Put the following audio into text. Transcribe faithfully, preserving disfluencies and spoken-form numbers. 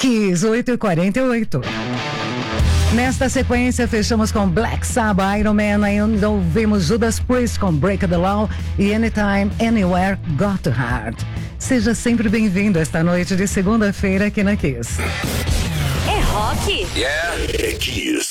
Kiss, oito e quarenta e oito. Nesta sequência, fechamos com Black Sabbath, Iron Man, ainda ouvimos Judas Priest com Break the Law e Anytime, Anywhere, Got to Heart. Seja sempre bem-vindo esta noite de segunda-feira aqui na Kiss. É rock? Yeah, é Kiss.